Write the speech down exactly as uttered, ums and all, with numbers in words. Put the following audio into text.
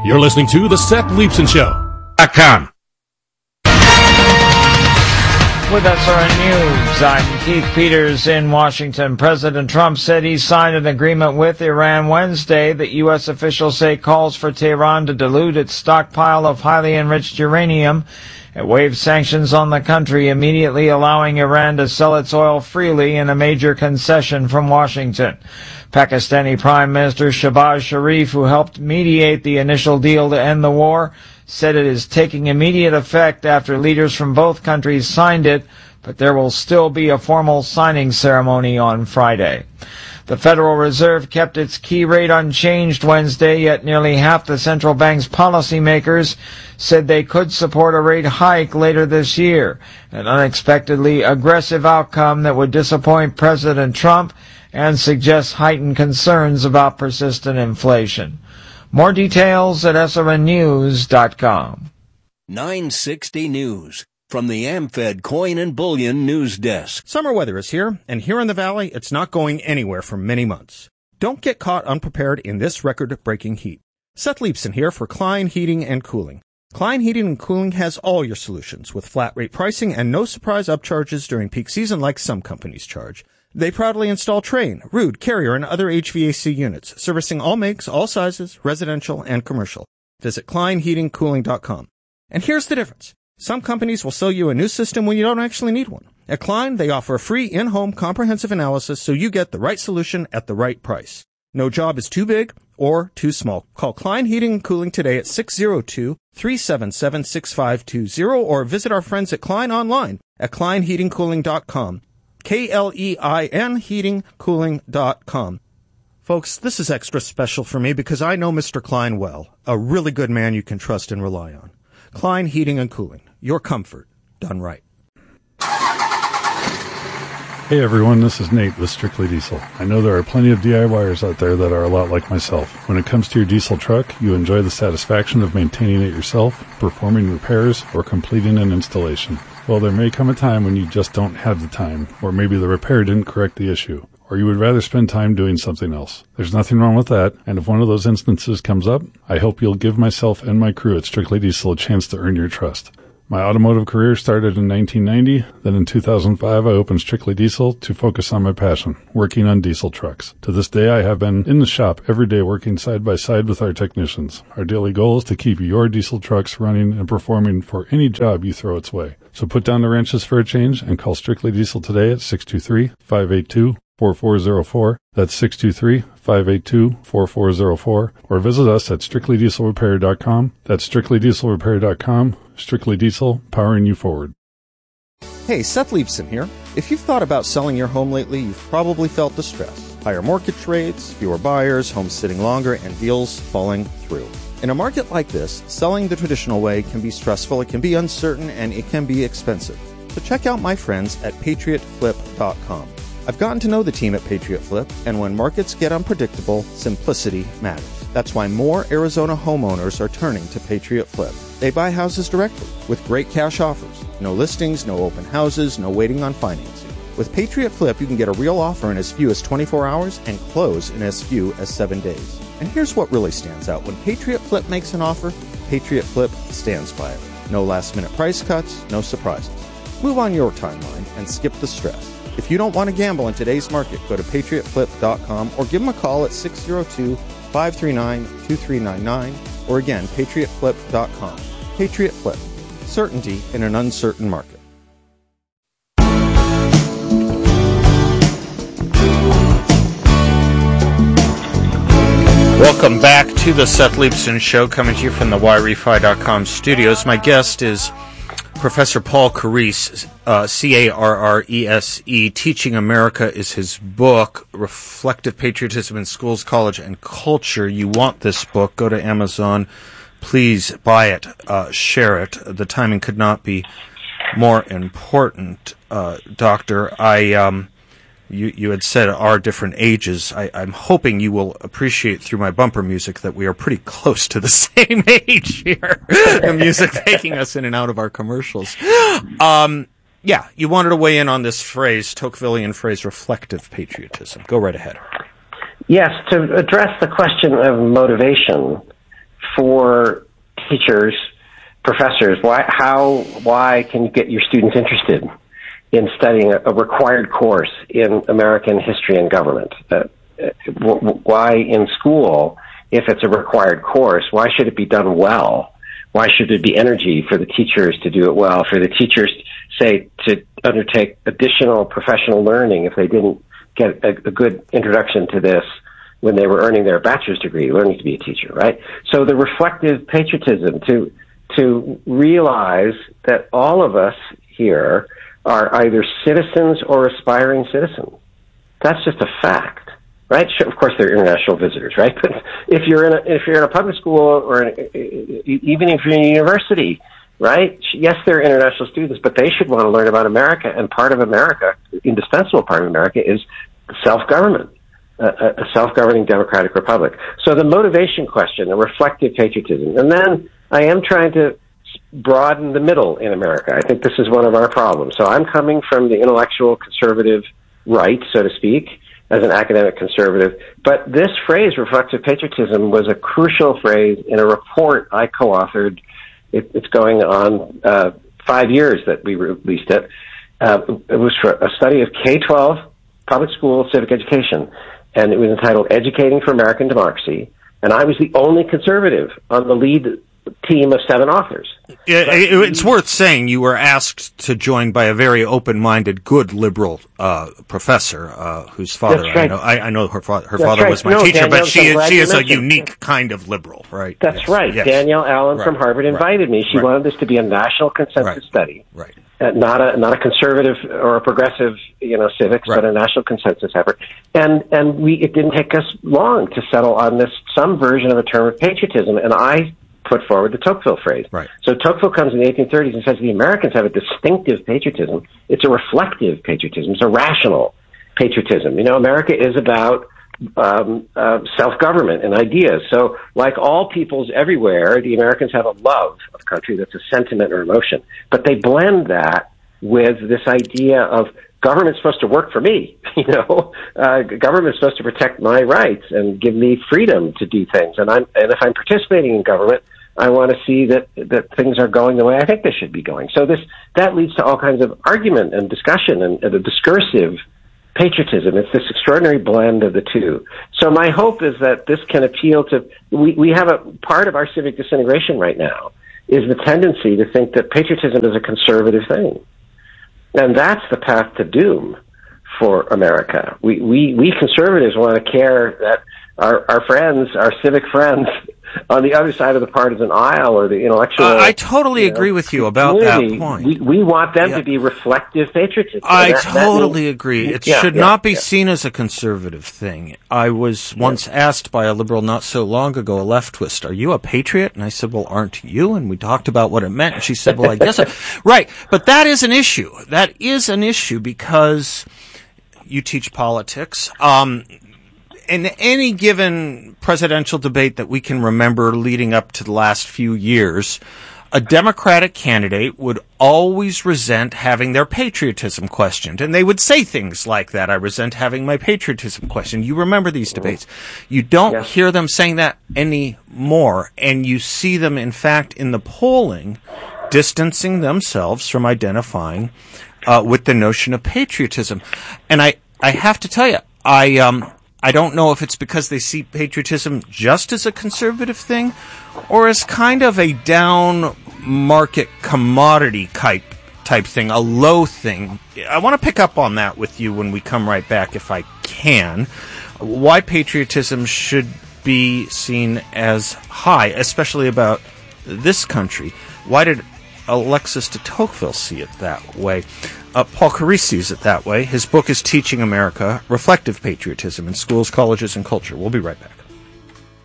You're listening to The Seth Leibsohn Show. .com. With S R N News, I'm Keith Peters in Washington. President Trump said he signed an agreement with Iran Wednesday that U S officials say calls for Tehran to dilute its stockpile of highly enriched uranium. It waived sanctions on the country, immediately allowing Iran to sell its oil freely in a major concession from Washington. Pakistani Prime Minister Shehbaz Sharif, who helped mediate the initial deal to end the war, said it is taking immediate effect after leaders from both countries signed it, but there will still be a formal signing ceremony on Friday. The Federal Reserve kept its key rate unchanged Wednesday, yet nearly half the central bank's policymakers said they could support a rate hike later this year, an unexpectedly aggressive outcome that would disappoint President Trump and suggest heightened concerns about persistent inflation. More details at S R N news dot com. nine sixty News from the AmFed Coin and Bullion News Desk. Summer weather is here, and here in the Valley, it's not going anywhere for many months. Don't get caught unprepared in this record-breaking heat. Seth Leibsohn here for Klein Heating and Cooling. Klein Heating and Cooling has all your solutions with flat-rate pricing and no surprise upcharges during peak season like some companies charge. They proudly install Trane, Ruud, Carrier, and other H V A C units, servicing all makes, all sizes, residential and commercial. Visit Klein Heating Cooling dot com. And here's the difference. Some companies will sell you a new system when you don't actually need one. At Klein, they offer a free in-home comprehensive analysis so you get the right solution at the right price. No job is too big or too small. Call Klein Heating and Cooling today at six oh two, three seven seven, six five two zero or visit our friends at Klein online at Klein Heating Cooling dot com. K L E I N Heating Cooling dot com. Folks, this is extra special for me because I know Mister Klein well, a really good man you can trust and rely on. Klein Heating and Cooling, your comfort done right. Hey everyone, this is Nate with Strictly Diesel. I know there are plenty of DIYers out there that are a lot like myself. When it comes to your diesel truck, you enjoy the satisfaction of maintaining it yourself, performing repairs, or completing an installation. Well, there may come a time when you just don't have the time, or maybe the repair didn't correct the issue, or you would rather spend time doing something else. There's nothing wrong with that, and if one of those instances comes up, I hope you'll give myself and my crew at Strictly Diesel a chance to earn your trust. My automotive career started in nineteen ninety, then in two thousand five I opened Strictly Diesel to focus on my passion, working on diesel trucks. To this day I have been in the shop every day working side by side with our technicians. Our daily goal is to keep your diesel trucks running and performing for any job you throw its way. So put down the wrenches for a change and call Strictly Diesel today at six two three, five eight two, four four zero four. That's six two three, five eight two, four four zero four. Or visit us at strictly diesel repair dot com. That's strictly diesel repair dot com. Strictly Diesel, powering you forward. Hey, Seth Leibsohn here. If you've thought about selling your home lately, you've probably felt the stress. Higher mortgage rates, fewer buyers, homes sitting longer, and deals falling through. In a market like this, selling the traditional way can be stressful, it can be uncertain, and it can be expensive. So check out my friends at patriot flip dot com. I've gotten to know the team at Patriot Flip, and when markets get unpredictable, simplicity matters. That's why more Arizona homeowners are turning to Patriot Flip. They buy houses directly with great cash offers. No listings, no open houses, no waiting on financing. With Patriot Flip, you can get a real offer in as few as twenty-four hours and close in as few as seven days. And here's what really stands out. When Patriot Flip makes an offer, Patriot Flip stands by it. No last-minute price cuts, no surprises. Move on your timeline and skip the stress. If you don't want to gamble in today's market, go to patriot flip dot com or give them a call at six oh two, five three nine, two three nine nine or again, patriot flip dot com. Patriot Flip. Certainty in an uncertain market. Welcome back to the Seth Leibsohn Show, coming to you from the Y Refi dot com studios. My guest is Professor Paul Carrese, uh, C A R R E S E. Teaching America is his book, Reflective Patriotism in Schools, College, and Culture. You want this book, go to Amazon. Please buy it, uh, share it. The timing could not be more important, uh, Doctor. I, um, you, you had said our different ages. I, I'm hoping you will appreciate through my bumper music that we are pretty close to the same age here. The music taking us in and out of our commercials. Um, yeah, you wanted to weigh in on this phrase, Tocquevillian phrase, reflective patriotism. Go right ahead. Yes, to address the question of motivation for teachers, professors, why, how, why can you get your students interested in studying a, a required course in American history and government? Uh, w- w- why in school, if it's a required course, why should it be done well? Why should there be energy for the teachers to do it well, for the teachers, say, to undertake additional professional learning if they didn't get a, a good introduction to this when they were earning their bachelor's degree, learning to be a teacher, right? So the reflective patriotism to to realize that all of us here are either citizens or aspiring citizens. That's just a fact, right? Sure, of course, they're international visitors, right? But if you're in a, if you're in a public school or in a, even if you're in a university, right? Yes, they're international students, but they should want to learn about America. And part of America, indispensable part of America, is self-government, a, a self-governing democratic republic. So the motivation question, the reflective patriotism, and then I am trying to broaden the middle in America. I think this is one of our problems. So I'm coming from the intellectual conservative right, so to speak, as an academic conservative. But this phrase, reflective patriotism, was a crucial phrase in a report I co-authored. It, it's going on uh, five years that we released it. Uh, it was for a study of K twelve public school civic education, and it was entitled Educating for American Democracy. And I was the only conservative on the lead team of seven authors. It, it, it's worth saying you were asked to join by a very open-minded, good liberal uh, professor uh, whose father That's right. I know. I, I know her, fa- her That's father right. was my no, teacher, Danielle, but she I'm glad she you is a mentioned. unique kind of liberal, right? That's yes. right. Yes. Danielle Allen right. from Harvard invited right. me. She right. wanted this to be a national consensus right. study. Right. Uh, not a not a conservative or a progressive, you know, civics, right. but a national consensus effort. And and we it didn't take us long to settle on this some version of a term of patriotism. And I put forward the Tocqueville phrase. Right. So Tocqueville comes in the eighteen thirties and says the Americans have a distinctive patriotism. It's a reflective patriotism. It's a rational patriotism. You know, America is about um, uh, self-government and ideas. So like all peoples everywhere, the Americans have a love of country that's a sentiment or emotion. But they blend that with this idea of government's supposed to work for me. You know, uh, government's supposed to protect my rights and give me freedom to do things. And I'm, and if I'm participating in government, I want to see that, that things are going the way I think they should be going. So this, that leads to all kinds of argument and discussion and, and a discursive patriotism. It's this extraordinary blend of the two. So my hope is that this can appeal to, we, we have a part of our civic disintegration right now is the tendency to think that patriotism is a conservative thing. And that's the path to doom for America. We, we, we conservatives want to care that our, our friends, our civic friends on the other side of the partisan aisle or the intellectual... Uh, I totally you know, agree with you about that point. We, we want them yeah. to be reflective patriots. I that, totally that means, agree. It yeah, should yeah, not be yeah. seen as a conservative thing. I was once yeah. asked by a liberal not so long ago, a leftist, are you a patriot? And I said, well, aren't you? And we talked about what it meant. And she said, well, I guess so. Right. But that is an issue. That is an issue because you teach politics. Um, in any given presidential debate that we can remember leading up to the last few years, a Democratic candidate would always resent having their patriotism questioned. And they would say things like that. I resent having my patriotism questioned. You remember these debates. You don't yeah. hear them saying that anymore. And you see them, in fact, in the polling, distancing themselves from identifying uh, with the notion of patriotism. And I, I have to tell you, I... um. I don't know if it's because they see patriotism just as a conservative thing or as kind of a down market commodity type type thing, a low thing. I want to pick up on that with you when we come right back, if I can. Why patriotism should be seen as high, especially about this country. Why did Alexis de Tocqueville see it that way? Uh, Paul Carisse sees it that way. His book is Teaching America, Reflective Patriotism in Schools, Colleges, and Culture. We'll be right back.